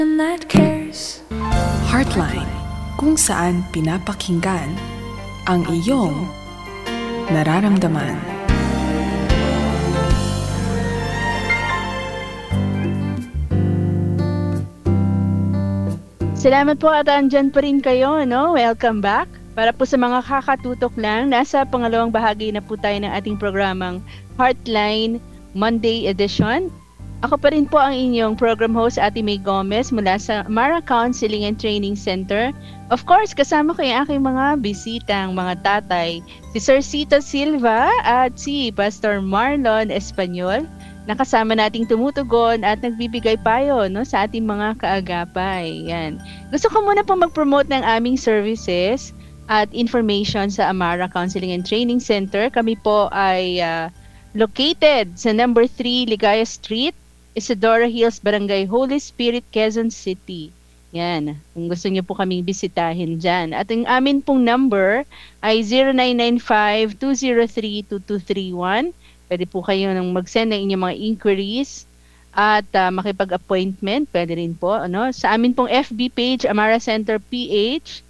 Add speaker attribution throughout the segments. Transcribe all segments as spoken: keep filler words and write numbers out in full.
Speaker 1: That cares. Heartline, kung saan pinapakinggan ang iyong nararamdaman.
Speaker 2: Salamat po at andyan pa rin kayo, no? Welcome back. Para po sa mga kakatutok lang, nasa pangalawang bahagi na po tayo ng ating programang Heartline Monday Edition. Ako pa rin po ang inyong program host, Ate May Gomez, mula sa Amara Counseling and Training Center. Of course, kasama ko yung aking mga bisitang mga tatay, si Sir Cito Silva at si Pastor Marlon Espanyol, na kasama nating tumutugon at nagbibigay payo, no, sa ating mga kaagapay. Yan. Gusto ko muna po mag-promote ng aming services at information sa Amara Counseling and Training Center. Kami po ay uh, located sa number three Ligaya Street, Isidora Hills, Barangay Holy Spirit, Quezon City. Yan. Kung gusto niyo po kaming bisitahin dyan. At ang amin pong number ay zero nine nine five, two zero three, two two three one. Pwede po kayo nang mag-send ng inyong mga inquiries at uh, makipag-appointment. Pwede rin po. Ano? Sa amin pong F B page, Amara Center P H.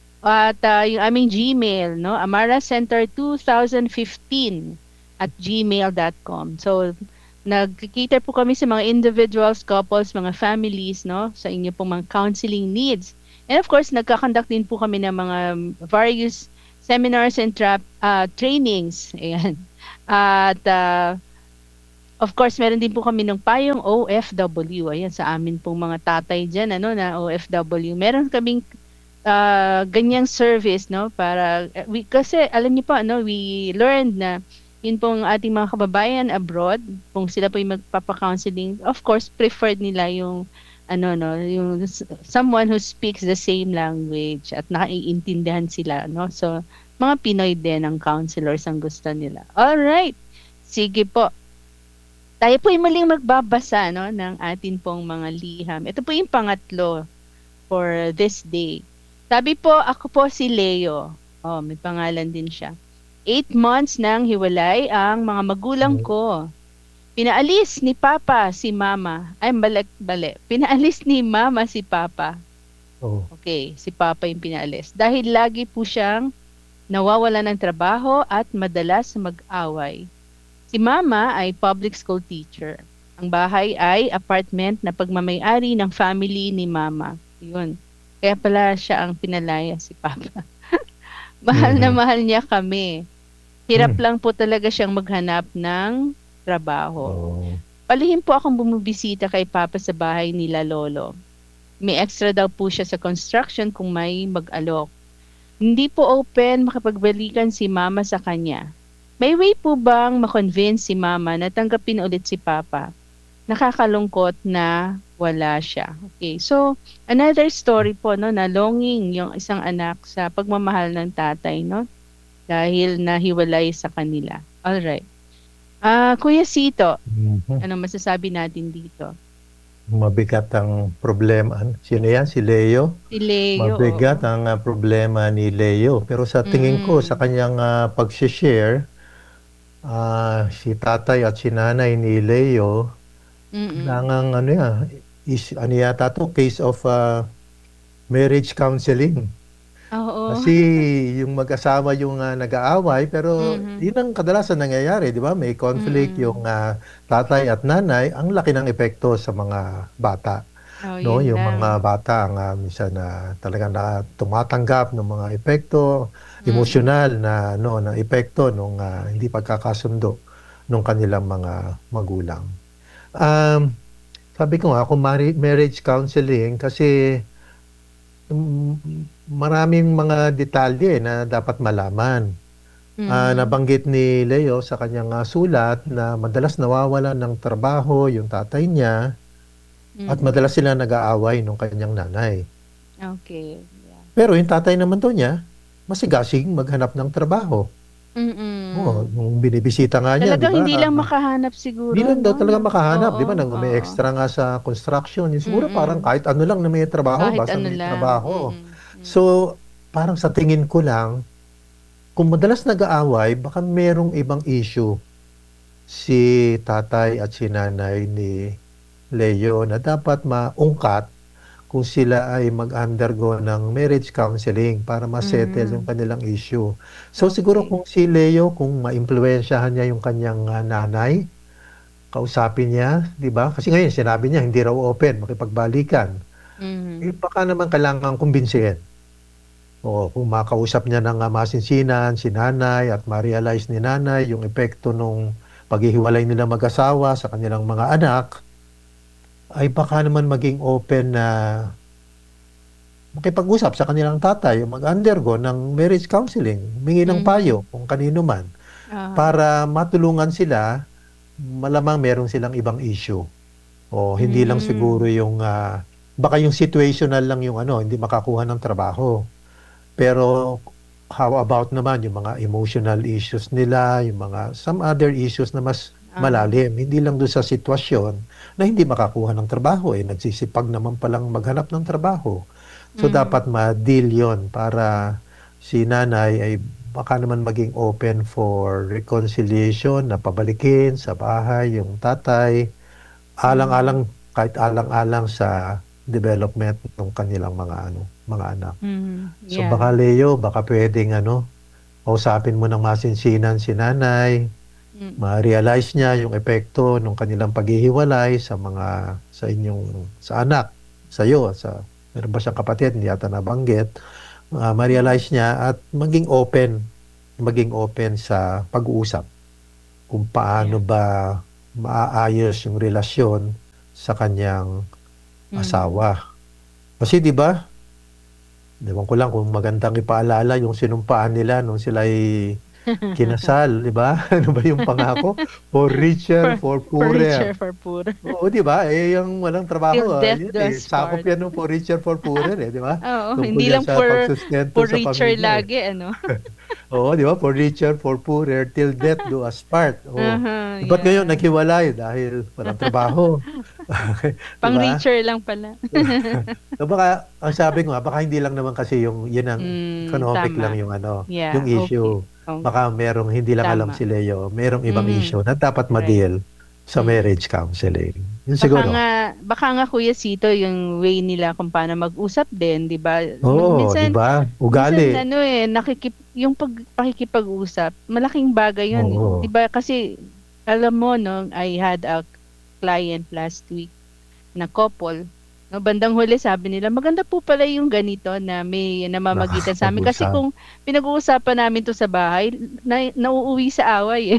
Speaker 2: At uh, yung aming Gmail, no? amara center twenty fifteen at gmail dot com. So, nag-cater po kami sa mga individuals, couples, mga families, no, sa inyo pong mga counseling needs. And of course, nagkakonduct din po kami ng mga various seminars and tra- uh, trainings. Ayan. At uh, of course, meron din po kami ng payong O F W. Ayan, sa amin pong mga tatay dyan, ano, na O F W. Meron kaming uh, ganyang service, no, para, we, kasi alam niyo po, ano, we learned na yun pong ating mga kababayan abroad, kung sila po yung magpapa-counseling, of course, preferred nila yung, ano, no, yung someone who speaks the same language at nakaiintindihan sila, no? So, mga Pinoy din ang counselors ang gusto nila. Alright, sige po. Tayo po yung muling magbabasa, no, ng atin pong mga liham. Ito po yung pangatlo for this day. Sabi po, ako po si Leo. Oh, may pangalan din siya. Eight months nang hiwalay ang mga magulang ko. Pinaalis ni Papa si Mama. Ay, balik, balik. Pinaalis ni Mama si Papa.
Speaker 3: Oh.
Speaker 2: Okay, si Papa yung pinaalis. Dahil lagi po siyang nawawala ng trabaho at madalas mag-away. Si Mama ay public school teacher. Ang bahay ay apartment na pagmamayari ng family ni Mama. Yun. Kaya pala siya ang pinalaya si Papa. Mahal mm-hmm. na mahal niya kami. Hirap hmm. lang po talaga siyang maghanap ng trabaho.
Speaker 3: Oh.
Speaker 2: Palihim po akong bumibisita kay Papa sa bahay nila Lolo. May extra daw po siya sa construction kung may mag-alok. Hindi po open makipagbalikan si Mama sa kanya. May way po bang makonvince si Mama na tanggapin ulit si Papa? Nakakalungkot na wala siya. Okay, so another story po, no, na longing yung isang anak sa pagmamahal ng tatay, no? Dahil nahiwalay sa kanila. Alright. Ah, uh, Kuya Cito, mm-hmm. ano masasabi natin dito?
Speaker 3: Mabigat ang problema. Sino yan? Si Leo?
Speaker 2: Si Leo.
Speaker 3: Mabigat oo. ang uh, problema ni Leo. Pero sa tingin mm. ko, sa kanyang uh, pag-share, uh, si tatay at si nanay ni Leo, nangang ano yan, is, ano yata to, case of uh, marriage counseling.
Speaker 2: Oo.
Speaker 3: Kasi yung mag-asawa yung uh, nag-aaway, pero mm-hmm. yun ang kadalasan nangyayari, di ba? May conflict mm-hmm. yung uh, tatay at nanay, ang laki ng epekto sa mga bata.
Speaker 2: Oh,
Speaker 3: no, yung
Speaker 2: lang.
Speaker 3: mga bata ang uh, minsan na uh, talagang na tumatanggap ng mga epekto mm-hmm. emosyonal na no na epekto nung uh, hindi pagkakasundo ng kanilang mga magulang. Um, sabi ko nga, kung marriage counseling, kasi um, maraming mga detalye na dapat malaman. Mm-hmm. Uh, nabanggit ni Leo sa kanyang uh, sulat na madalas nawawalan ng trabaho yung tatay niya mm-hmm. at madalas sila nag-aaway ng kanyang nanay.
Speaker 2: Okay. Yeah.
Speaker 3: Pero yung tatay naman to niya, masigasig maghanap ng trabaho.
Speaker 2: Mm-mm.
Speaker 3: Oh, nung binibisita nga niya,
Speaker 2: talagang
Speaker 3: diba?
Speaker 2: hindi lang makahanap siguro.
Speaker 3: Hindi lang daw
Speaker 2: no?
Speaker 3: talaga makahanap,
Speaker 2: oo,
Speaker 3: di ba? Nang may
Speaker 2: oo.
Speaker 3: extra nga sa construction. Yung siguro
Speaker 2: Mm-mm.
Speaker 3: parang kahit ano lang na may trabaho,
Speaker 2: kahit
Speaker 3: basta
Speaker 2: ano
Speaker 3: may
Speaker 2: lang.
Speaker 3: trabaho.
Speaker 2: Mm-mm.
Speaker 3: So, parang sa tingin ko lang, kung madalas nag-aaway, baka merong ibang issue si tatay at si nanay ni Leo na dapat maungkat kung sila ay mag-undergo ng marriage counseling para ma-settle yung
Speaker 2: Mm.
Speaker 3: kanilang issue. So siguro
Speaker 2: Okay.
Speaker 3: kung si Leo, kung maimpluwensyahan niya yung kanyang ah, nanay, kausapin niya, di ba? Kasi ngayon sinabi niya hindi raw open makipagbalikan. Eh,
Speaker 2: Mhm.
Speaker 3: baka naman kailangan kumbinsihin. O kung makausap niya ng ah, masinsinan si nanay at ma-realize ni nanay yung epekto nung paghihiwalay nila mag-asawa sa kanilang mga anak, ay baka naman maging open na makipag-usap sa kanilang tatay o mag-undergo ng marriage counseling, humingi ng payo
Speaker 2: Mhm.
Speaker 3: kung kanino man
Speaker 2: Ah.
Speaker 3: para matulungan sila, malamang meron silang ibang issue. O hindi lang siguro
Speaker 2: Mm.
Speaker 3: yung ah, baka yung situational lang yung ano, hindi makakuha ng trabaho. Pero how about naman yung mga emotional issues nila, yung mga some other issues na mas
Speaker 2: Ah.
Speaker 3: malalim, hindi lang doon sa sitwasyon na hindi makakuha ng trabaho, eh nagsisipag naman palang maghanap ng trabaho. So dapat
Speaker 2: Mhm.
Speaker 3: ma-deal yon para si nanay ay baka naman maging open for reconciliation na pabalikin sa bahay yung tatay,
Speaker 2: Mhm.
Speaker 3: alang-alang kahit alang-alang sa development ng kanilang mga ano, mga anak.
Speaker 2: Mhm.
Speaker 3: So
Speaker 2: Yeah.
Speaker 3: baka Leo, baka pwedeng ano, kausapin mo ng masinsinan si nanay,
Speaker 2: Mm.
Speaker 3: ma-realize niya yung epekto ng kanilang paghihiwalay sa mga sa inyong sa anak, sa iyo, sa meron ba siyang kapatid, hindi yata nabanggit. Ah,
Speaker 2: Mm.
Speaker 3: ma-realize niya at maging open, maging open sa pag-uusap kung paano
Speaker 2: Yeah.
Speaker 3: ba maaayos yung relasyon sa kanyang
Speaker 2: Mhm.
Speaker 3: asawa. Kasi 'di ba, ewan ko lang kung magandang ipaalala yung sinumpaan nila nung sila'y kinasal, 'di ba? Ano ba yung pangako? For richer,
Speaker 2: For
Speaker 3: for
Speaker 2: for
Speaker 3: poorer.
Speaker 2: richer, for poorer.
Speaker 3: Oo, 'di ba? Eh, yung walang
Speaker 2: Till
Speaker 3: trabaho, ah,
Speaker 2: death
Speaker 3: yun,
Speaker 2: do
Speaker 3: eh,
Speaker 2: us
Speaker 3: sakop
Speaker 2: part.
Speaker 3: yan ng for richer, for poorer, eh, 'di ba?
Speaker 2: Oo,
Speaker 3: Tungkol
Speaker 2: hindi
Speaker 3: yan
Speaker 2: lang
Speaker 3: sa
Speaker 2: for
Speaker 3: pagsustento
Speaker 2: for
Speaker 3: sa
Speaker 2: richer
Speaker 3: pamilya, eh.
Speaker 2: lagi ano?
Speaker 3: Oo, 'di ba? For richer, for poorer, till death do us part. Oh,
Speaker 2: Uh-huh,
Speaker 3: eh, ba't ngayon
Speaker 2: yeah.
Speaker 3: naghiwalay? Dahil walang trabaho. 'Di
Speaker 2: Pang
Speaker 3: ba?
Speaker 2: richer lang pala.
Speaker 3: So baka ang sabi ko nga, baka hindi lang naman kasi yung yun ang
Speaker 2: Hmm,
Speaker 3: economic lang
Speaker 2: tama.
Speaker 3: yung ano, yung
Speaker 2: Yeah, okay.
Speaker 3: issue.
Speaker 2: Okay.
Speaker 3: Baka merong hindi lang alam
Speaker 2: Tama.
Speaker 3: si Leo, merong ibang
Speaker 2: Mhm.
Speaker 3: issue na dapat
Speaker 2: Right.
Speaker 3: ma-deal sa
Speaker 2: Mm.
Speaker 3: marriage counseling. Yun
Speaker 2: Baka
Speaker 3: siguro.
Speaker 2: nga baka nga Kuya Sito yung way nila kung paano mag-usap din, 'di ba? Mag
Speaker 3: Oo, 'di
Speaker 2: minsan
Speaker 3: ba?
Speaker 2: minsan
Speaker 3: Ugali.
Speaker 2: ano, eh, nakikip yung pag pakikipag-usap malaking bagay yun, eh. 'Di
Speaker 3: Oo.
Speaker 2: ba kasi alam mo 'no, I had a client last week na couple, 'no, bandang huli sabi nila, "Maganda po pala yung ganito na may namamagitan sa'min." Kasi
Speaker 3: Nakakapag-usap.
Speaker 2: kung pinag-uusapan namin 'to sa bahay na nauuwi sa away, eh.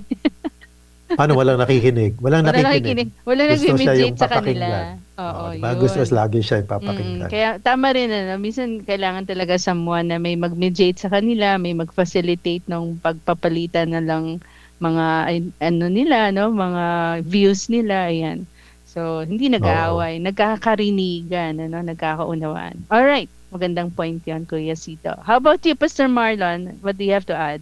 Speaker 3: Paano walang nakikinig? Walang
Speaker 2: Walang
Speaker 3: nakikinig.
Speaker 2: nakikinig, walang
Speaker 3: Gusto siya
Speaker 2: nagme-mediate
Speaker 3: yung
Speaker 2: sa
Speaker 3: papakinggan.
Speaker 2: kanila.
Speaker 3: Oo,
Speaker 2: Oo,
Speaker 3: 'di ba? Gusto
Speaker 2: yun.
Speaker 3: lagi siya yung
Speaker 2: Mm,
Speaker 3: papakinggan.
Speaker 2: kaya tama rin ano, minsan kailangan talaga someone na may mag-mediate sa kanila, may mag-facilitate nung pagpapalitan na lang mga ay ano nila 'no, mga views nila, ayan. So, hindi
Speaker 3: Oo.
Speaker 2: nag-aaway, nagkakarinigan ano, nagkakaunawaan. Alright, magandang point 'yon, Kuya Sito. How about you, Pastor Marlon? What do you have to add?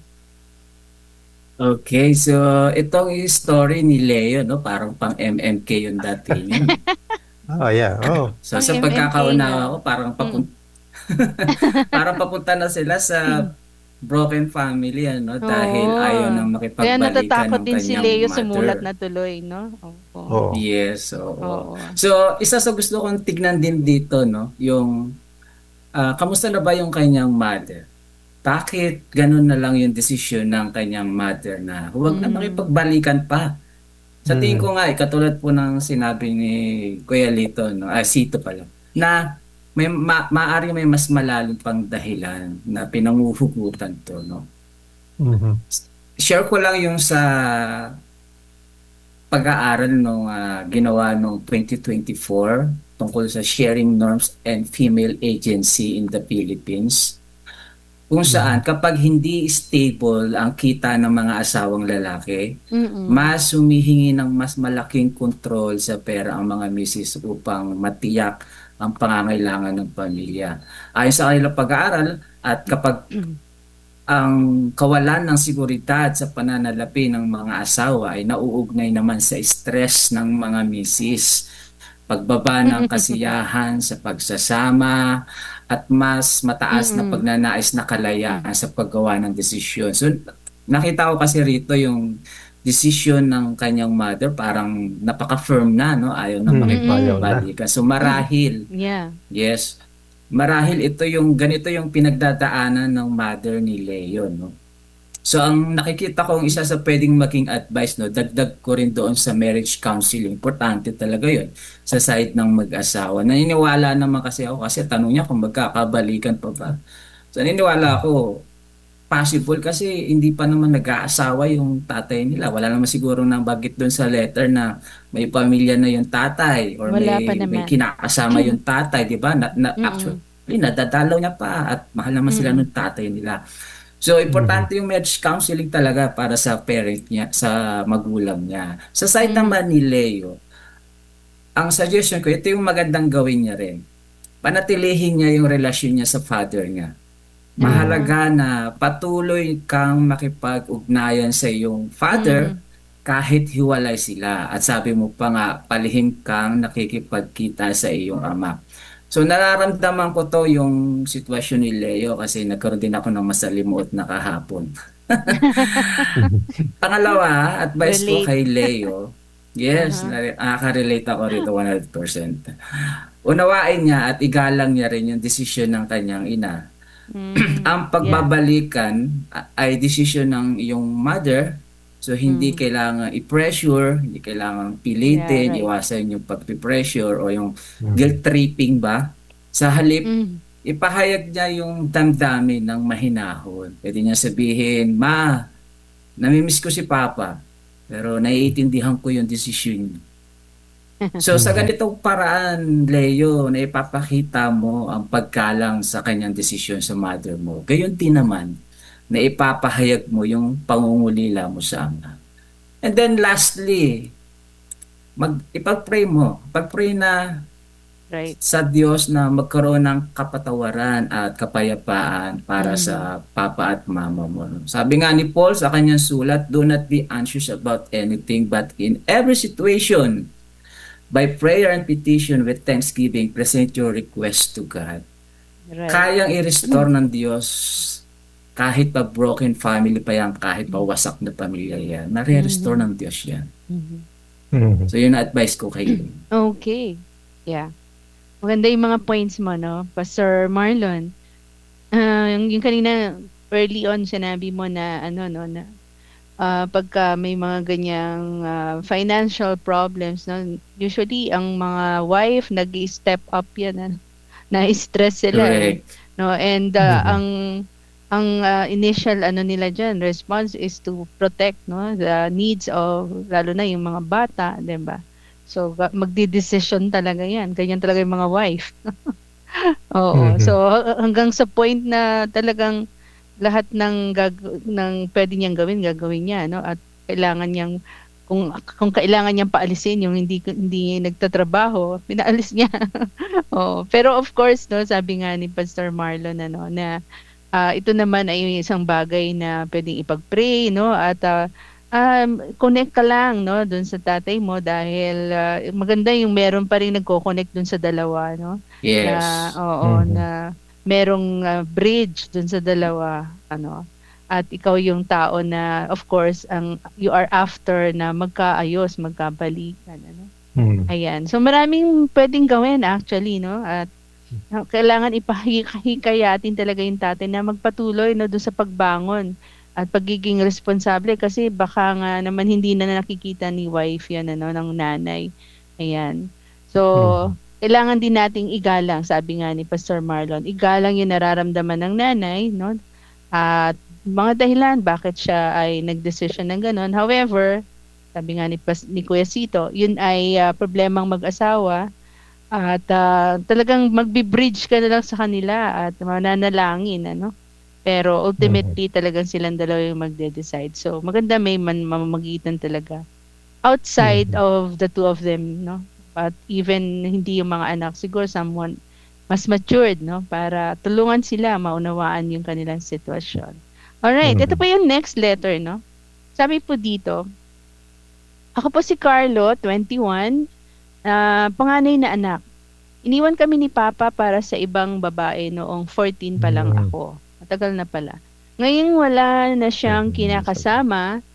Speaker 4: Okay, so itong story ni Leo, no, parang pang M M K yung datingan.
Speaker 3: Oh, yeah. Oh.
Speaker 4: So
Speaker 2: Pang
Speaker 4: sa
Speaker 2: M M K
Speaker 4: pagkakaunawa
Speaker 2: nga.
Speaker 4: ko, parang
Speaker 2: Mm.
Speaker 4: papun parang papunta na sila sa broken family, ano, dahil ayaw
Speaker 2: Oo.
Speaker 4: nang
Speaker 2: Kaya
Speaker 4: makipagbalikan
Speaker 2: natatakot
Speaker 4: ng
Speaker 2: din si
Speaker 4: kanyang
Speaker 2: Leo sumulat
Speaker 4: mother.
Speaker 2: na tuloy 'no? Opo.
Speaker 3: Oo.
Speaker 4: Yes, oo.
Speaker 2: Oo.
Speaker 4: So isa sa gusto kong tignan din dito, no, yung ah, kamusta na ba yung kanyang mother? Bakit ganun na lang yung desisyon ng kanyang mother na huwag na
Speaker 2: Mhm.
Speaker 4: makipagbalikan pa? Sa tingin
Speaker 3: Mm.
Speaker 4: ko nga, eh, katulad po ng sinabi ni Kuya Lito, no, ah, Sito pala, na may ma maaring may mas malalim pang dahilan na pinanguhugutan 'to, no?
Speaker 3: Mhm.
Speaker 4: Share ko lang yung sa pag-aaral nung ah, ginawa nung twenty twenty-four tungkol sa sharing norms and female agency in the Philippines. Kung
Speaker 3: Mhm.
Speaker 4: saan kapag hindi stable ang kita ng mga asawang lalaki,
Speaker 2: Mm.
Speaker 4: mas humihingi ng mas malaking kontrol sa pera ang mga misis upang matiyak ang pangangailangan ng pamilya. Ayon sa kanilang pag-aaral, at kapag ang kawalan ng seguridad sa pananalapi ng mga asawa ay nauugnay naman sa stress ng mga misis, pagbaba ng kasiyahan sa pagsasama, at mas mataas na
Speaker 2: Mm.
Speaker 4: pagnanais na kalayaan sa paggawa ng desisyon. So nakita ko kasi rito yung decision ng kanyang mother parang napaka-firm na, no? Ayaw na
Speaker 3: Mm,
Speaker 2: Mm-mm.
Speaker 3: ayaw na.
Speaker 4: makipagbalikan. So marahil,
Speaker 2: Yeah.
Speaker 4: yes, marahil ito yung ganito yung pinagdadaanan ng mother ni Leo, no? So ang nakikita ko ang isa sa pwedeng maging advice, no, dagdag ko rin doon sa marriage counseling. Importante talaga 'yon sa side ng mag-asawa. Naniniwala naman kasi ako kasi tanong niya kung magkakabalikan pa ba. So naniniwala ako possible kasi hindi pa naman nag-aasawa yung tatay nila. Wala naman siguro nang bagit doon sa letter na may pamilya na yung tatay or
Speaker 2: Wala pa
Speaker 4: may may
Speaker 2: naman.
Speaker 4: kinakasama yung tatay, 'di ba? Na, na,
Speaker 2: Mm-mm.
Speaker 4: actually, nadadalaw niya pa at mahal naman sila
Speaker 2: Mm-mm.
Speaker 4: ng tatay nila. So, importante yung marriage counseling talaga para sa parent niya, sa magulang niya. Sa side
Speaker 2: Mhm.
Speaker 4: naman ni Leo, ang suggestion ko, ito yung magandang gawin niya rin. Panatilihin niya yung relasyon niya sa father niya.
Speaker 2: Ah.
Speaker 4: Mahalaga na patuloy kang makipag-ugnayan sa iyong father
Speaker 2: Mhm.
Speaker 4: kahit hiwalay sila. At sabi mo pa nga, palihim kang nakikipagkita sa iyong ama. So nararamdaman ko to yung sitwasyon ni Leo kasi nagkaroon din ako ng masalimuot na kahapon. Pangalawa, advice ko
Speaker 2: Relate.
Speaker 4: kay Leo, yes,
Speaker 2: Aha.
Speaker 4: na- nakaka-relate ako rito one hundred percent. Unawain niya at igalang niya rin yung desisyon ng kanyang ina.
Speaker 2: Mm.
Speaker 4: Ang
Speaker 2: Yeah.
Speaker 4: pagbabalikan a- ay desisyon ng iyong mother. So hindi
Speaker 2: Mm.
Speaker 4: kailangan i-pressure, hindi kailangan
Speaker 2: Yeah,
Speaker 4: pilitin,
Speaker 2: right.
Speaker 4: iwasan yung pag-pressure o yung
Speaker 3: Mm.
Speaker 4: guilt tripping ba. Sa halip,
Speaker 2: Mm.
Speaker 4: ipahayag niya yung damdamin ng mahinahon. Pwede niya sabihin, "Ma, namimiss ko si Papa, pero naiintindihan ko yung desisyon niyo." So sa
Speaker 3: Mm.
Speaker 4: ganitong paraan, Leo, na ipapakita mo ang paggalang sa kanyang desisyon sa mother mo. Gayon din naman, na ipapahayag mo yung pangungulila mo sa ama. And then lastly, mag ipag-pray mo. Pag-pray na
Speaker 2: Right.
Speaker 4: sa Diyos na magkaroon ng kapatawaran at kapayapaan para
Speaker 2: Mhm.
Speaker 4: sa papa at mama mo. No? Sabi nga ni Paul sa kanyang sulat, do not be anxious about anything but in every situation, by prayer and petition with thanksgiving, present your request to God.
Speaker 2: Right.
Speaker 4: Kayang i-restore ng Diyos kahit pa broken family pa yan, kahit pa wasak na pamilya yan. Nare-restore
Speaker 2: Mhm.
Speaker 4: ng Diyos yan.
Speaker 2: Mhm.
Speaker 3: Mm.
Speaker 4: So yun ang advice ko kayo.
Speaker 2: Okay. Yeah. Maganda yung mga points mo, no? Pastor Marlon. Ah, yung, yung kanina, early on, sinabi mo na, ano, no, na ah, pagka may mga ganyang ah, financial problems, no? Usually, ang mga wife, nag-step up yan, ano? Na-stress sila, eh.
Speaker 4: Correct.
Speaker 2: No? And ah,
Speaker 3: Mhm.
Speaker 2: ang ang ah, initial ano nila diyan response is to protect, no, the needs of lalo na yung mga bata, 'di ba? So ga- magdidesisyon talaga 'yan. Ganyan talaga yung mga wife. Oo.
Speaker 3: Mhm.
Speaker 2: So ha- hanggang sa point na talagang lahat ng gag- ng pwede niyang gawin, gagawin niya, no? At kailangan niyang kung kung kailangan niyang paalisin yung hindi hindi nagtatrabaho, pinaalis niya. Oo. Pero of course, no, sabi nga ni Pastor Marlon ano na ah, ito naman ay isang bagay na puwedeng ipag-pray 'no at, ah, um, connect ka lang 'no dun sa tatay mo dahil, ah, maganda yung meron pa ring nagko-connect dun sa dalawa 'no, na
Speaker 4: Yes.
Speaker 2: oo,
Speaker 3: Mhm.
Speaker 2: na merong, ah, bridge dun sa dalawa ano. At ikaw yung tao na of course ang you are after na magkaayos, magkabalikan ano.
Speaker 3: Mm.
Speaker 2: Ayan, so maraming puwedeng gawin actually 'no at Ah, kailangan ipahika-hikayatin talaga yung tatay na magpatuloy 'no, dun sa pagbangon at pagiging responsable kasi baka nga naman hindi na nakikita ni wife 'yan ano, ng nanay, ayan. So,
Speaker 3: Mhm.
Speaker 2: kailangan din nating igalang sabi nga ni Pastor Marlon, igalang yung nararamdaman ng nanay 'no, at mga dahilan bakit siya ay nagdesisyon ng gano'n. However, sabi nga ni pas ni Kuya Sito, yun ay, ah, problemang mag-asawa at, ah, talagang magbi-bridge ka na lang sa kanila at mananalangin ano. Pero
Speaker 3: Mhm.
Speaker 2: ultimately talagang silang dalawa yung magde-decide. So maganda may man mamamagitan talaga. Outside
Speaker 3: Mhm.
Speaker 2: of the two of them 'no. At even hindi yung mga anak, siguro someone mas matured 'no, para tulungan sila maunawaan yung kanilang sitwasyon. Alright, ito
Speaker 3: Mhm.
Speaker 2: pa yung next letter 'no. Sabi po dito, ako po si Carlo, twenty-one, ah, panganay na anak. Iniwan kami ni Papa para sa ibang babae noong fourteen pa lang
Speaker 3: Mm.
Speaker 2: ako. Matagal na pala. Ngayong wala na siyang
Speaker 3: Mhm.
Speaker 2: kinakasama,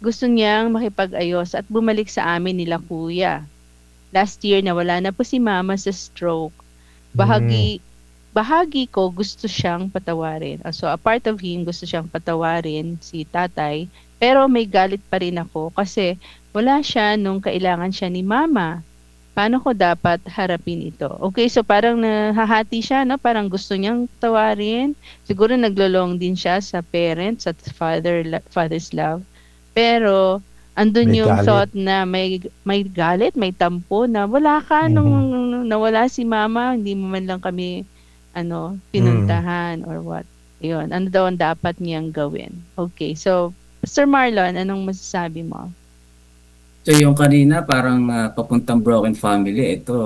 Speaker 2: gusto niyang makipag-ayos at bumalik sa amin nila kuya. Last year nawala na po si mama sa stroke.
Speaker 3: Mm.
Speaker 2: Bahagi bahagi ko gusto siyang patawarin. Ah, So a part of him gusto siyang patawarin si tatay, pero may galit pa rin ako kasi wala siya nung kailangan siya ni mama. Paano ko dapat harapin ito? Okay, so parang nahahati siya, no? Parang gusto niyang tawarin. Siguro naglolong din siya sa parents at father father's love. Pero andun
Speaker 3: May
Speaker 2: yung
Speaker 3: galit.
Speaker 2: thought na may may galit, may tampo na wala ka nung
Speaker 3: Mhm.
Speaker 2: nawala si mama, hindi mo man lang kami ano,
Speaker 3: Mm.
Speaker 2: pinuntahan or what. Yun, ano daw ang dapat niyang gawin? Okay, so Mister Marlon, anong masasabi mo?
Speaker 4: So yung kanina parang ah, papuntang broken family, ito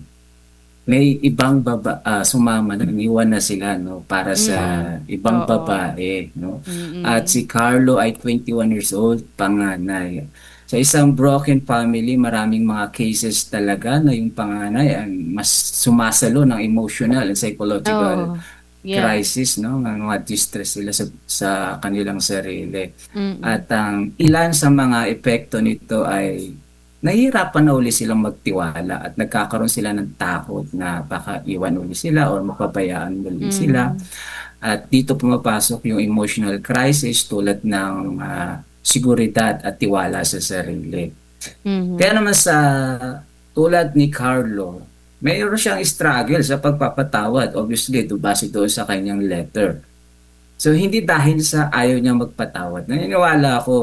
Speaker 4: may ibang baba ah, sumama na iniwan na sila no para sa
Speaker 2: Mm.
Speaker 4: ibang
Speaker 2: Oo.
Speaker 4: babae no. At
Speaker 2: Mm.
Speaker 4: si Carlo ay twenty-one years old, panganay. Sa isang broken family, maraming mga cases talaga na yung panganay ay mas sumasalo ng emotional and psychological
Speaker 2: Oo. Yeah.
Speaker 4: crisis, no? Mga mga distress sila sa, sa kanilang sarili.
Speaker 2: Mm.
Speaker 4: At ang ilan sa mga epekto nito ay nahihirapan na uli silang magtiwala at nagkakaroon sila ng takot na baka iwan uli sila or mapabayaan uli sila.
Speaker 2: Mhm.
Speaker 4: At dito pumapasok yung emotional crisis tulad ng ah, seguridad at tiwala sa sarili. Kaya
Speaker 2: Mhm.
Speaker 4: naman sa tulad ni Carlo, mayroon siyang struggle sa pagpapatawad. Obviously, do base doon sa kanyang letter. So, hindi dahil sa ayaw niya magpatawad. Naniniwala ako,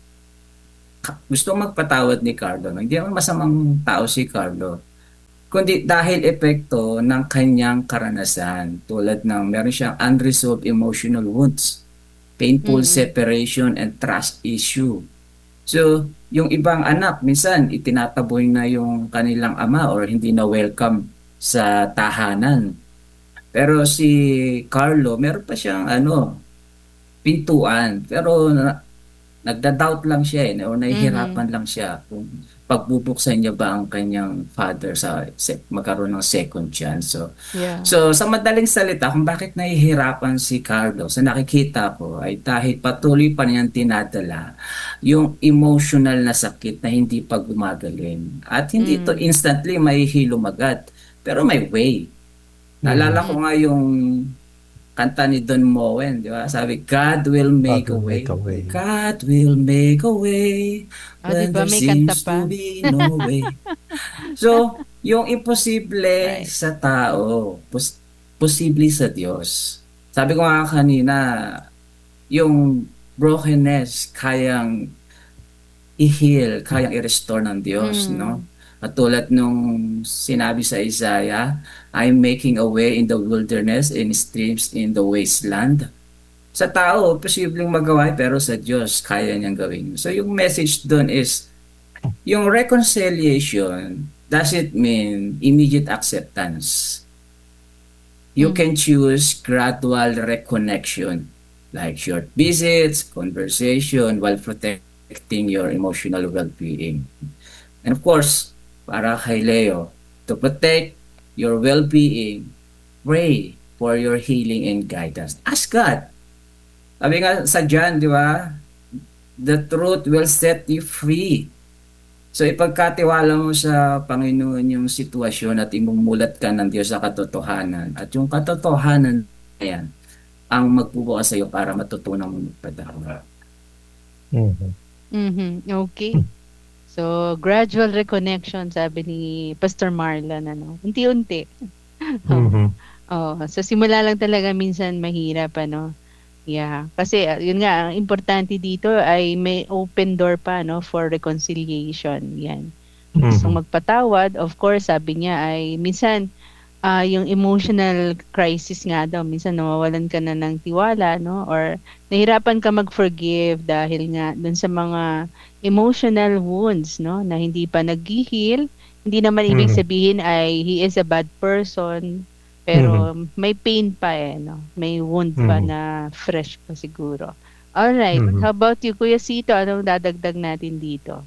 Speaker 4: ka- gusto magpatawad ni Carlo. No? Hindi naman masamang tao si Carlo. Kundi dahil epekto ng kanyang karanasan. Tulad ng meron siyang unresolved emotional wounds, painful
Speaker 2: Mm.
Speaker 4: separation and trust issue. So, yung ibang anak, minsan itinataboy na yung kanilang ama or hindi na welcome sa tahanan. Pero si Carlo, meron pa siyang ano, pintuan. Pero na, nagda-doubt lang siya eh, o
Speaker 2: Mhm.
Speaker 4: nahihirapan lang siya kung pagbubuksan niya ba ang kanyang father sa se- magkaroon ng second chance. So,
Speaker 2: Yeah.
Speaker 4: so sa madaling salita, kung bakit nahihirapan si Carlo, sa nakikita ko ay dahil patuloy pa niyang tinadala yung emotional na sakit na hindi pa gumagaling. At hindi ito
Speaker 2: Mm.
Speaker 4: instantly may hilom agad, pero may way. Naalala
Speaker 3: Mhm.
Speaker 4: ko
Speaker 2: Mm.
Speaker 4: nga yung kanta ni Don Moen, di ba? Sabi, God will
Speaker 3: God
Speaker 4: make a
Speaker 3: will
Speaker 4: way.
Speaker 3: make a way.
Speaker 4: God will make a way
Speaker 2: Ah, 'di
Speaker 4: when
Speaker 2: ba
Speaker 4: there
Speaker 2: may kanta
Speaker 4: seems to
Speaker 2: pa?
Speaker 4: be no way. So, yung imposible
Speaker 2: Right.
Speaker 4: sa tao, pos- posible sa Diyos. Sabi ko nga kanina, yung brokenness, kayang i-heal, kayang i-restore ng Diyos, no?
Speaker 2: Mm.
Speaker 4: At tulad nung sinabi sa Isaiah, I'm making a way in the wilderness and streams in the wasteland. Sa tao, posibleng magawa, pero sa Diyos, kaya niyang gawin. So yung message doon is, yung reconciliation doesn't mean immediate acceptance. You can
Speaker 2: Mhm.
Speaker 4: choose gradual reconnection, like short visits, conversation, while protecting your emotional well-being. And of course, para kay Leo, to protect your well-being, pray for your healing and guidance. Ask God. Sabi nga sa John, di ba? The truth will set you free. So ipagkatiwala mo sa Panginoon yung sitwasyon at imumulat ka ng Diyos sa katotohanan. At yung katotohanan na yan ang magbubukas sa iyo para matutunan mo magpatawad.
Speaker 3: Mhm.
Speaker 2: Mhm. Okay. So, gradual reconnection sabi ni Pastor Marlon ano. Unti-unti. Oo.
Speaker 3: Mhm.
Speaker 2: Oo. So simula lang talaga minsan mahirap ano. Yeah, kasi ah, yun nga ang importante dito ay may open door pa no for reconciliation. Yan. Gustong
Speaker 3: Mhm.
Speaker 2: magpatawad, of course, sabi niya ay minsan ah yung emotional crisis nga daw, minsan nawawalan ka na ng tiwala, no? Or nahirapan ka mag-forgive dahil nga dun sa mga emotional wounds, no? Na hindi pa nag-heal. Hindi naman ibig
Speaker 3: Mhm.
Speaker 2: sabihin ay he is a bad person,
Speaker 3: Mhm.
Speaker 2: pero may pain pa eh, no? May wound pa
Speaker 3: Mhm.
Speaker 2: na fresh pa siguro. Alright,
Speaker 3: Mhm.
Speaker 2: how about you, Kuya Sito? Anong dadagdag natin dito?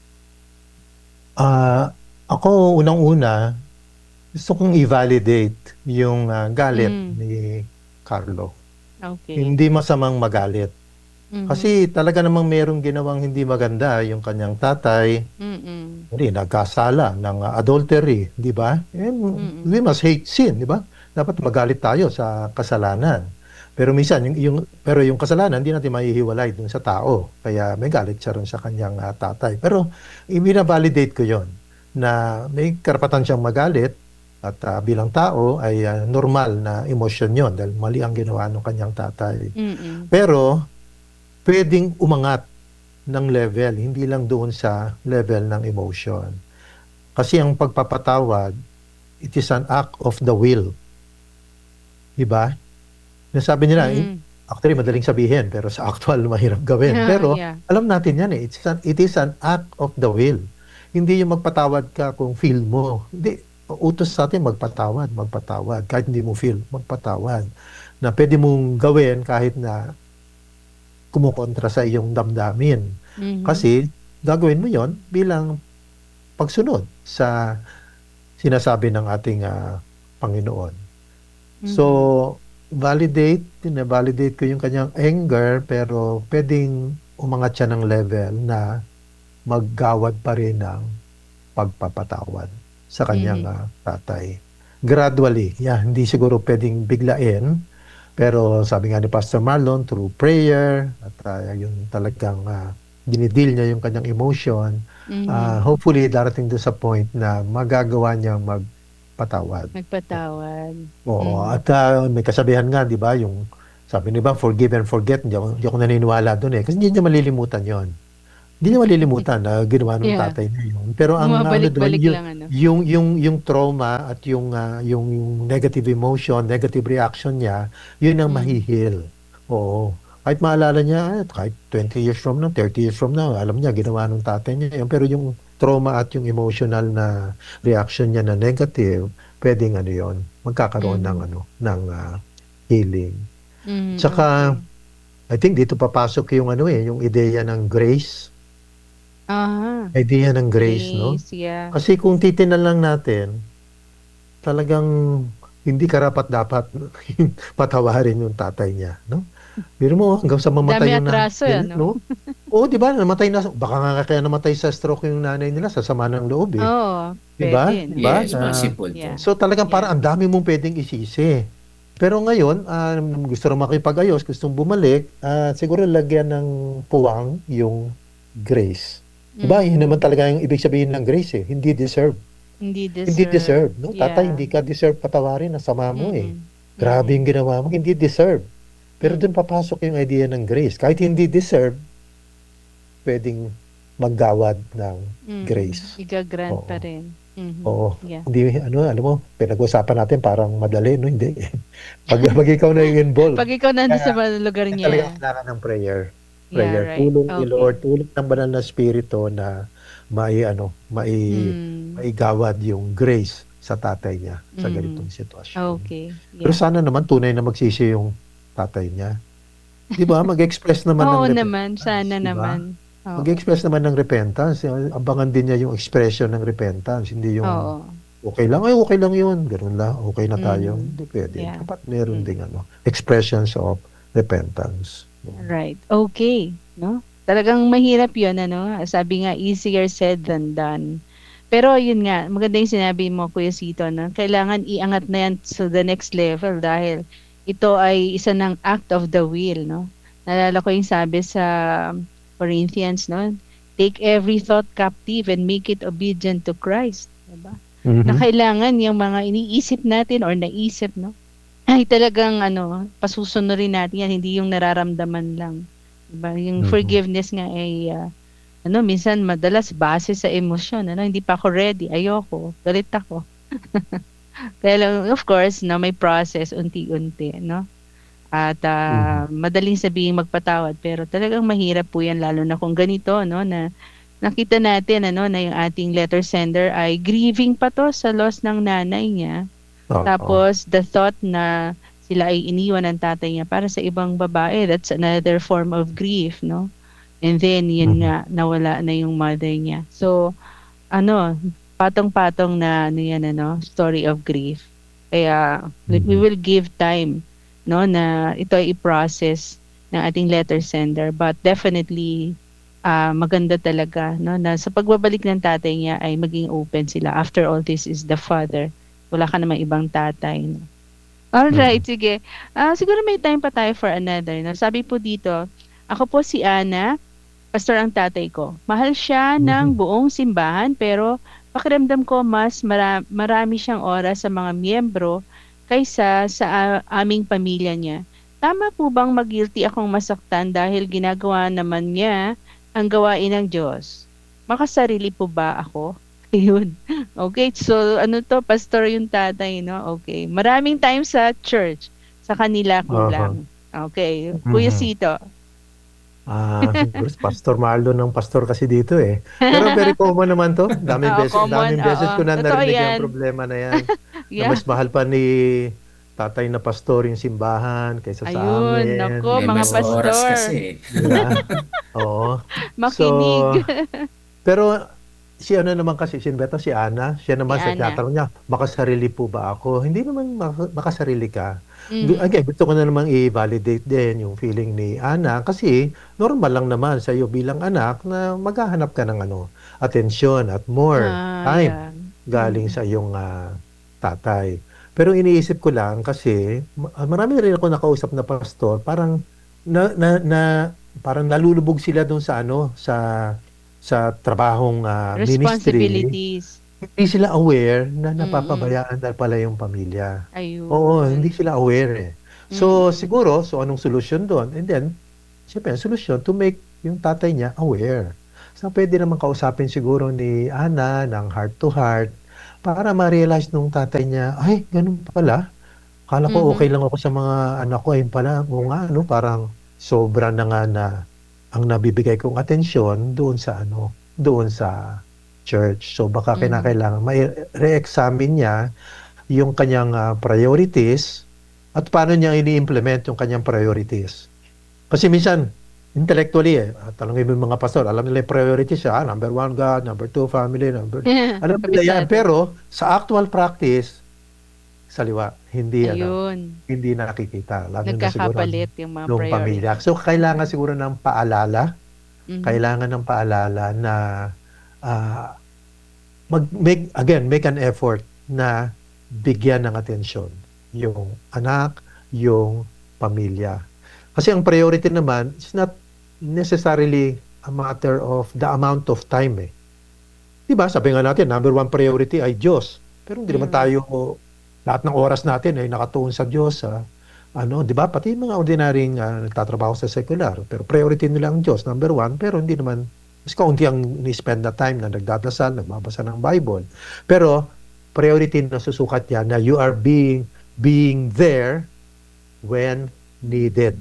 Speaker 3: Ah, ako unang-una, gusto kong i-validate yung ah, galit
Speaker 2: Mm,
Speaker 3: ni Carlo.
Speaker 2: okay.
Speaker 3: Hindi masamang magalit.
Speaker 2: Mhm.
Speaker 3: Kasi talaga namang merong ginawang hindi maganda yung kanyang tatay.
Speaker 2: Mm-mm.
Speaker 3: Hindi, nagkasala ng uh, adultery, di ba? And
Speaker 2: Mm-mm.
Speaker 3: we must hate sin, di ba? Dapat magalit tayo sa kasalanan. Pero minsan, yung, yung, pero yung kasalanan, hindi natin mahihiwalay dun sa tao. Kaya may galit siya rin sa kanyang uh, tatay. Pero, i-validate ko yon na may karapatan siyang magalit at uh, bilang tao ay uh, normal na emosyon yon dahil mali ang ginawa ng kanyang tatay.
Speaker 2: Mm-mm.
Speaker 3: Pero, pwedeng umangat ng level, hindi lang doon sa level ng emotion. Kasi ang pagpapatawad, it is an act of the will. Diba? Nasabi nila,
Speaker 2: Mm.
Speaker 3: actually madaling sabihin, pero sa actual mahirap gawin.
Speaker 2: Yeah,
Speaker 3: Pero
Speaker 2: yeah.
Speaker 3: alam natin yan eh, it's an, it is an act of the will. Hindi yung magpatawad ka kung feel mo. Hindi, utos sa atin magpatawad, magpatawad. Kahit hindi mo feel, magpatawad. Na pwede mong gawin kahit na kumukontra sa iyong damdamin.
Speaker 2: Mhm.
Speaker 3: Kasi gagawin mo yon bilang pagsunod sa sinasabi ng ating uh, Panginoon.
Speaker 2: Mhm.
Speaker 3: So, validate, na-validate ko yung kanyang anger, pero pwedeng umangat siya ng level na maggawad pa rin ng pagpapatawad sa kanyang
Speaker 2: Mhm.
Speaker 3: uh, tatay. Gradually, yeah, hindi siguro pwedeng biglain, pero sabi nga ni Pastor Marlon, through prayer, at uh, yung talagang uh, dinidil niya yung kanyang emotion,
Speaker 2: Mhm.
Speaker 3: uh, hopefully darating doon sa point na magagawa niya magpatawad.
Speaker 2: Nagpatawad.
Speaker 3: Oo,
Speaker 2: Mhm.
Speaker 3: at uh, may kasabihan nga, di ba, yung sabi ni ba, forgive and forget, hindi ako, hindi ako naniniwala doon eh, kasi hindi niya malilimutan yon. Hindi niya malilimutan na ginawa ng
Speaker 2: Yeah.
Speaker 3: tatay niya yun. Pero ang ano doon,
Speaker 2: Bumabalik-balik
Speaker 3: yung,
Speaker 2: lang, ano?
Speaker 3: yung, yung, yung trauma at yung, ah, yung, yung negative emotion, negative reaction niya, yun ang
Speaker 2: Mm.
Speaker 3: mahihil. Oo. Kahit maalala niya, eh, kahit twenty years from now, thirty years from now, alam niya, ginawa ng tatay niya yun. Pero yung trauma at yung emotional na reaction niya na negative, pwedeng ano yun, magkakaroon ng
Speaker 2: Mhm.
Speaker 3: ano, ng ah, healing.
Speaker 2: Mhm.
Speaker 3: Tsaka,
Speaker 2: Okay.
Speaker 3: I think dito papasok yung ano eh, yung ideya ng grace.
Speaker 2: Ah,
Speaker 3: Idea ng grace, no?
Speaker 2: grace, yeah.
Speaker 3: Kasi kung titingnan lang natin, talagang hindi karapat-dapat patawarin yung tatay niya, no? Biro mo, hanggang sa
Speaker 2: Dami
Speaker 3: mamatay yung nanay
Speaker 2: atraso,
Speaker 3: nila,
Speaker 2: ano?
Speaker 3: no? Oo, di ba? Namatay na, baka nga kaya namatay sa stroke yung nanay nila sa sama ng loob, eh.
Speaker 2: Oo,
Speaker 3: Di ba?
Speaker 2: pwede, no?
Speaker 3: Di ba?
Speaker 4: Yes,
Speaker 3: Na,
Speaker 4: possible
Speaker 2: Yeah.
Speaker 4: po.
Speaker 3: so talagang
Speaker 2: Yeah.
Speaker 3: parang ang dami mong pwedeng isisi. Pero ngayon, ah, gusto rin makipag-ayos, gustong bumalik, ah, siguro lagyan ng puwang yung grace. Diba? Yun naman
Speaker 2: Mhm.
Speaker 3: talaga yung ibig sabihin ng grace eh. Hindi deserve.
Speaker 2: Hindi
Speaker 3: Hindi deserve.
Speaker 2: deserve.
Speaker 3: No? Tatay,
Speaker 2: Yeah.
Speaker 3: hindi ka deserve patawarin ang sama mo eh.
Speaker 2: Mm-mm.
Speaker 3: Grabe yung ginawa mo. Hindi deserve. Pero doon
Speaker 2: Mm-mm.
Speaker 3: papasok yung idea ng grace. Kahit hindi deserve, pwedeng maggawad ng
Speaker 2: Mm-mm.
Speaker 3: grace.
Speaker 2: Igagrant
Speaker 3: Oo.
Speaker 2: pa rin. Mhm.
Speaker 3: Oo.
Speaker 2: Yeah.
Speaker 3: Hindi, ano, alam mo, pinag-usapan natin parang madali, no? Hindi. Pag, pag ikaw na yung involved,
Speaker 2: Pag ikaw nandun sa
Speaker 3: kaya,
Speaker 2: lugar
Speaker 3: kaya talaga
Speaker 2: niya.
Speaker 3: kailangan ng prayer.
Speaker 2: Yeah,
Speaker 3: Prayer.
Speaker 2: right.
Speaker 3: Tulong ni
Speaker 2: Okay.
Speaker 3: Lord, tulong ng banal na spirito na mai, ano, mai,
Speaker 2: Mm.
Speaker 3: maigawad yung grace sa tatay niya sa
Speaker 2: Mhm.
Speaker 3: ganitong sitwasyon.
Speaker 2: Okay.
Speaker 3: Pero
Speaker 2: Yeah.
Speaker 3: sana naman tunay na magsisi yung tatay niya. Di ba? Mag-express naman ng
Speaker 2: Oo
Speaker 3: repentance.
Speaker 2: naman, sana
Speaker 3: Di ba?
Speaker 2: naman. Oo.
Speaker 3: Mag-express naman ng repentance. Abangan din niya yung expression ng repentance. Hindi yung
Speaker 2: Oo.
Speaker 3: okay lang, ay okay lang yun. Ganun lang, okay na tayo.
Speaker 2: Mhm.
Speaker 3: Hindi pwede.
Speaker 2: Yeah.
Speaker 3: Dapat meron
Speaker 2: Mm.
Speaker 3: ding ano, expressions of repentance.
Speaker 2: Right. Okay. No? Talagang mahirap yun, ano? Sabi nga, easier said than done. Pero yun nga, maganda yung sinabi mo, Kuya Sito, no? Kailangan iangat na yan to the next level dahil ito ay isa ng act of the will, no? Nalala ko yung sabi sa Corinthians, no? Take every thought captive and make it obedient to Christ. Diba?
Speaker 3: Mhm.
Speaker 2: Na kailangan yung mga iniisip natin or naisip, no? Ay talagang ano, pasusunurin natin yan, hindi yung nararamdaman lang. Diba? Yung
Speaker 3: Mhm.
Speaker 2: forgiveness nga ay ah, ano, minsan madalas base sa emosyon, ano, hindi pa ako ready, ayoko, galit ako. Kaya lang, of course, no, may process unti-unti, no? At ah, madaling sabihin magpatawad, pero talagang mahirap po yan lalo na kung ganito, no, na nakita natin ano na yung ating letter sender ay grieving pa to sa loss ng nanay niya.
Speaker 3: Oo.
Speaker 2: Tapos the thought na sila ay iniwan ng tatay niya para sa ibang babae, that's another form of grief, no? And then yun
Speaker 3: Mhm.
Speaker 2: nga nawala na yung mother niya. So ano, patong-patong na ano yan ano, story of grief. Kaya we- we
Speaker 3: Mhm.
Speaker 2: will give time, no, na ito ay i-process ng ating letter sender. But definitely, ah, maganda talaga, no, na sa pagbabalik ng tatay niya ay maging open sila. After all, this is the father. Wala ka namang ibang tatay. No? Alright,
Speaker 3: Mm.
Speaker 2: sige. Ah, siguro may time pa tayo for another. No? Sabi po dito, ako po si Ana, pastor ang tatay ko. Mahal siya ng
Speaker 3: Mhm.
Speaker 2: buong simbahan pero pakiramdam ko mas mara- marami siyang oras sa mga miyembro kaysa sa a- aming pamilya niya. Tama po bang mag-guilty akong masaktan dahil ginagawa naman niya ang gawain ng Diyos? Makasarili po ba ako? Ayun. Okay, so ano to, pastor yung tatay, no? Okay. Maraming time sa church. Sa kanila
Speaker 3: Aha.
Speaker 2: kulang. Okay. Kuya
Speaker 3: Mhm.
Speaker 2: Sito.
Speaker 3: Ah, siguro si Pastor Marlon ng pastor kasi dito eh. Pero very common naman to. Daming
Speaker 2: Oo,
Speaker 3: beses,
Speaker 2: common.
Speaker 3: daming beses
Speaker 2: Oo.
Speaker 3: ko na
Speaker 2: Totoo
Speaker 3: narinig yung
Speaker 2: yan.
Speaker 3: problema na yan. Na
Speaker 2: Yeah.
Speaker 3: mas mahal pa ni tatay na pastor yung simbahan kaysa sa
Speaker 2: Ayun,
Speaker 3: amin.
Speaker 2: nako,
Speaker 4: May
Speaker 2: mga
Speaker 4: mas
Speaker 3: Ganon.
Speaker 4: oras
Speaker 2: pastor.
Speaker 4: kasi.
Speaker 3: Di ba? Oo. So,
Speaker 2: Makinig.
Speaker 3: pero si ano naman kasi, si Beto, si Ana, siya naman
Speaker 2: Si
Speaker 3: sa
Speaker 2: Ana.
Speaker 3: tinatanong niya, makasarili po ba ako? Hindi naman mak- makasarili ka. Gu-
Speaker 2: Mm.
Speaker 3: Again, gusto ko na namang i-validate din yung feeling ni Ana kasi normal lang naman sa iyo bilang anak na maghahanap ka ng ano, atensyon at more
Speaker 2: Ah,
Speaker 3: time
Speaker 2: yeah.
Speaker 3: galing
Speaker 2: Mm.
Speaker 3: sa iyong ah, tatay. Pero iniisip ko lang kasi ma- ah, marami rin ako nakausap na pastor, parang na, na, na parang nalulubog sila doon sa ano, sa sa trabahong ah, ministry.
Speaker 2: Responsibilities.
Speaker 3: Hindi sila aware na
Speaker 2: Mm-mm.
Speaker 3: napapabayaan na pala yung pamilya. Oo, hindi
Speaker 2: Ayun.
Speaker 3: sila aware eh. So,
Speaker 2: Mm-mm.
Speaker 3: siguro, so anong solusyon doon? And then, siyempre, ang solusyon to make yung tatay niya aware. So, pwede naman kausapin siguro ni Ana ng heart to heart para ma-realize nung tatay niya, ay, ganun pala. Akala ko
Speaker 2: Mhm.
Speaker 3: okay lang ako sa mga anak ko. Ayun pala, o nga, ano, parang sobra na nga na ang nabibigay kong atensyon doon sa ano, doon sa church. So, baka
Speaker 2: Mhm.
Speaker 3: kinakailangan may re-examine niya yung kanyang ah, priorities at paano niya ini-implement yung kanyang priorities. Kasi minsan, intellectually eh, ah, tanongin mo yung mga pastor, alam nila yung priorities, ah, number one, God, number two, family, number... Alam nila yan,
Speaker 2: Kabisado.
Speaker 3: pero sa actual practice, saliwa, hindi ano,
Speaker 2: Ayun.
Speaker 3: hindi nakikita. Lalo na siguro
Speaker 2: Nagkakapalit yung mga
Speaker 3: nung
Speaker 2: priorities.
Speaker 3: pamilya. So, kailangan siguro ng paalala,
Speaker 2: Mhm.
Speaker 3: kailangan ng paalala na ah, mag make again make an effort na bigyan ng atensyon yung anak, yung pamilya. Kasi ang priority naman is not necessarily a matter of the amount of time eh. 'Di ba? Sabi nga natin, number one priority ay Diyos. Pero hindi naman
Speaker 2: Mm.
Speaker 3: tayo lahat ng oras natin ay nakatuon sa Diyos sa ano, 'di ba? Pati yung mga ordinaryong ah, nagtatrabaho sa secular, pero priority nila ang Diyos, number one, pero hindi naman mas kaunti ang ni-spend na time na nagdadasal, nagbabasa ng Bible. Pero priority na susukat niya na you are being being there when needed.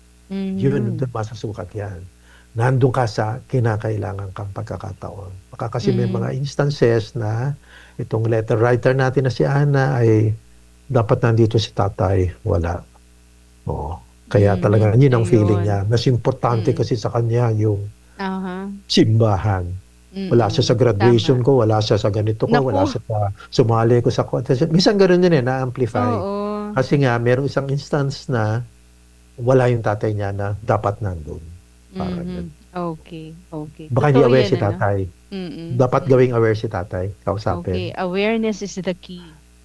Speaker 3: Yun,
Speaker 2: Mhm.
Speaker 3: doon masusukat yan. Nandun ka sa kinakailangan kang pagkakataon. Baka kasi may
Speaker 2: Mhm.
Speaker 3: mga instances na itong letter writer natin na si Ana ay dapat nandito si tatay, wala. Oo. Kaya
Speaker 2: Mhm.
Speaker 3: talaga yun ang feeling
Speaker 2: Ayun.
Speaker 3: niya. Mas importante
Speaker 2: Mm.
Speaker 3: kasi sa kanya yung
Speaker 2: Aha.
Speaker 3: simbahan. Wala siya sa
Speaker 2: Mm.
Speaker 3: graduation
Speaker 2: Tama.
Speaker 3: ko, wala siya sa ganito ko, wala
Speaker 2: Naku.
Speaker 3: siya sa sumali ko sa contest. Minsan ganun yun eh, na-amplify.
Speaker 2: Oo.
Speaker 3: Kasi nga, merong isang instance na wala yung tatay niya na dapat nandun. Parang
Speaker 2: Mhm.
Speaker 3: yun.
Speaker 2: Okay. Okay.
Speaker 3: Baka hindi
Speaker 2: Totoo
Speaker 3: aware
Speaker 2: yan,
Speaker 3: si
Speaker 2: ano?
Speaker 3: tatay.
Speaker 2: Mm-mm.
Speaker 3: Dapat
Speaker 2: Mm.
Speaker 3: gawing aware si tatay,
Speaker 2: Okay.
Speaker 3: kausapin.
Speaker 2: Awareness is the key.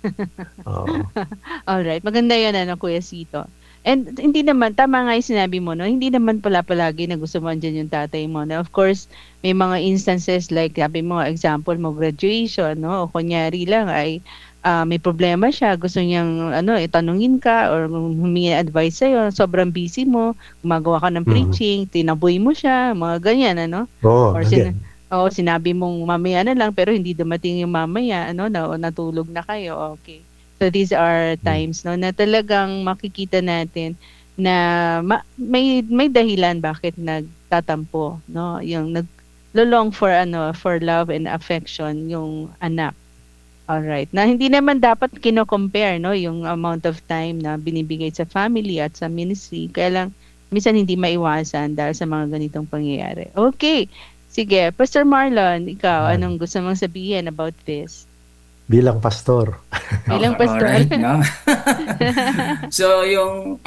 Speaker 3: Oo.
Speaker 2: Alright, maganda yan ano, Kuya Sito. And hindi naman, tama nga yung sinabi mo, no? Hindi naman pala palagi na gusto mo andyan yung tatay mo. Na of course, may mga instances like, sabi mo, example mo, graduation, no? O kunyari lang ay ah, may problema siya, gusto niyang ano, itanungin ka or humingi ng advice sa'yo, sobrang busy mo, gumagawa ka ng
Speaker 3: Mm.
Speaker 2: preaching, tinaboy mo siya, mga ganyan, ano?
Speaker 3: Oo,
Speaker 2: Or sin
Speaker 3: again.
Speaker 2: Oo, sinabi mong mamaya na lang pero hindi dumating yung mamaya, ano, na natulog na kayo. Okay. So these are
Speaker 3: Mm.
Speaker 2: times no na talagang makikita natin na ma- may may dahilan bakit nagtatampo, no? Yung nag-long for ano, for love and affection yung anak. Alright. Na hindi naman dapat kino-compare, no, yung amount of time na binibigay sa family at sa ministry. Kaya lang minsan hindi maiwasan dahil sa mga ganitong pangyayari. Okay. Sige, Pastor Marlon, ikaw,
Speaker 3: Yan.
Speaker 2: anong gusto mong sabihin about this?
Speaker 3: Bilang pastor.
Speaker 2: Bilang
Speaker 4: Okay,
Speaker 2: pastor.
Speaker 4: alright, no? So, yung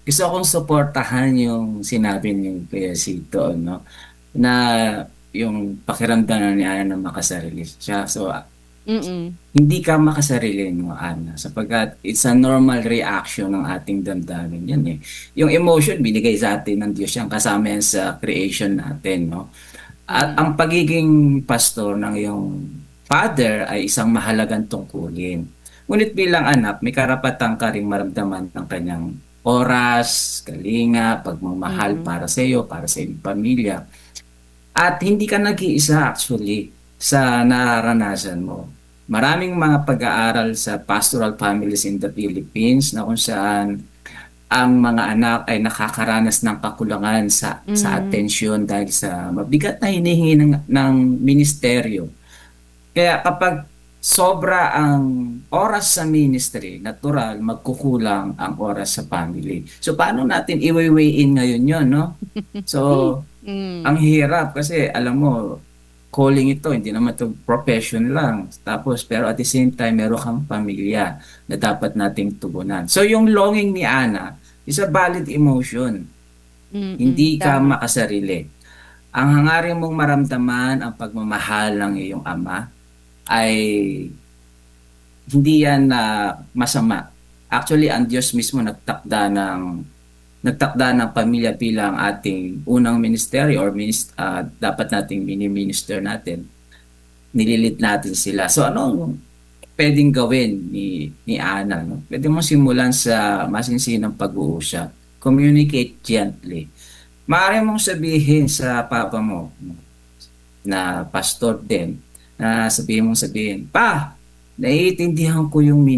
Speaker 4: gusto kong suportahan yung sinabi ni Kuya Sito, no? Na yung pakiramdam ni Ana na makasarili siya. So,
Speaker 2: Mm.
Speaker 4: hindi ka makasarili mo, Ana, sapagkat it's a normal reaction ng ating damdamin yan eh. Yung emotion, binigay sa atin ng Diyos yan, kasama yan sa creation natin, no? At ang pagiging pastor ng iyong father ay isang mahalagang tungkulin. Ngunit bilang anak, may karapatan ka ring maramdaman ng kanyang oras, kalinga, pagmamahal
Speaker 2: Mm.
Speaker 4: para sa iyo, para sa iyong pamilya. At hindi ka nag-iisa actually sa nararanasan mo. Maraming mga pag-aaral sa pastoral families in the Philippines na kung saan ang mga anak ay nakakaranas ng kakulangan sa sa
Speaker 2: Mm.
Speaker 4: atensyon dahil sa mabigat na hinihingi ng, ng ministeryo. Kaya kapag sobra ang oras sa ministry, natural, magkukulang ang oras sa family. So paano natin i-weigh in ngayon yun, no? So,
Speaker 2: Mm.
Speaker 4: ang hirap kasi alam mo, calling ito, hindi naman ito profession lang. Tapos, pero at the same time, meron kang pamilya na dapat nating tugunan. So, yung longing ni Ana is a valid emotion.
Speaker 2: Mm.
Speaker 4: Hindi ka
Speaker 2: Tama.
Speaker 4: makasarili. Ang hangarin mong maramdaman ang pagmamahal ng iyong ama ay hindi yan na masama. Actually, ang Diyos mismo nagtakda ng nagtakda ng pamilya bilang ating unang ministeryo or minist, ah, dapat nating mini-minister natin. Nililit natin sila. So ano ang pwedeng gawin ni ni Ana, no? Pwede mo simulan sa masinsinang pag-uusap. Communicate gently. Maaari mong sabihin sa papa mo no, na pastor din, na sabihin mong sabihin, "Pa, naiintindihan ko yung